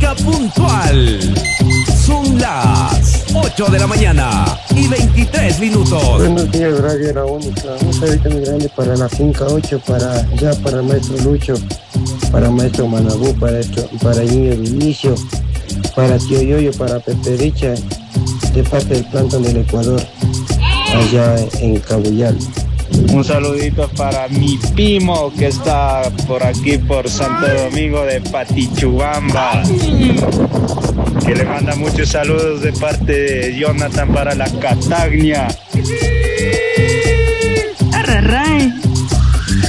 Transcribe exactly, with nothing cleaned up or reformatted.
Llega puntual. Son las ocho de la mañana y veintitrés minutos. Buenos días, Radio La Única. Un saludito muy grande para la finca ocho, para ya para el maestro Lucho, para el maestro Manabú, para, esto, para el niño Vinicio, para tío Yoyo, para Pepe Richa, de parte del plantón del Ecuador, allá en Cabuyal. Un saludito para mi primo que está por aquí por Santo Domingo de Patichubamba, que le manda muchos saludos de parte de Jonathan para la Catagnia.